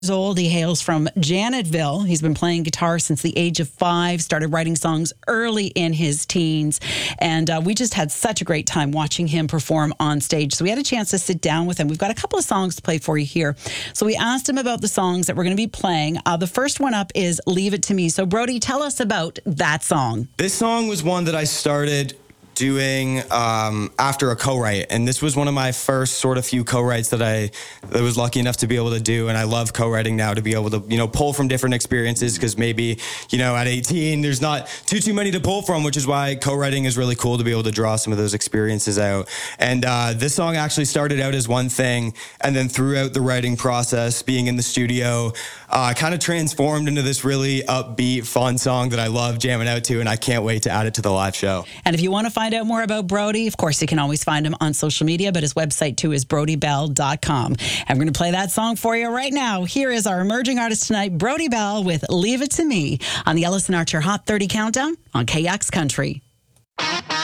Old. He hails from Janetville. He's been playing guitar since the age of 5, started writing songs early in his teens, and we just had such a great time watching him perform on stage. So we had a chance to sit down with him. We've got a couple of songs to play for you here. So we asked him about the songs that we're going to be playing. The first one up is Leave It to Me. So Brody, tell us about that song. This song was one that I started doing after a co-write, and this was one of my first sort of few co-writes that I was lucky enough to be able to do. And I love co-writing now, to be able to pull from different experiences, because maybe at 18 there's not too many to pull from, which is why co-writing is really cool, to be able to draw some of those experiences out. And this song actually started out as one thing, and then throughout the writing process, being in the studio, kind of transformed into this really upbeat, fun song that I love jamming out to, and I can't wait to add it to the live show. And if you want to find out more about Brody, of course, you can always find him on social media, but his website too is brodybell.com. And we're going to play that song for you right now. Here is our emerging artist tonight, Brody Bell, with Leave It to Me on the Ellison Archer Hot 30 Countdown on KX Country.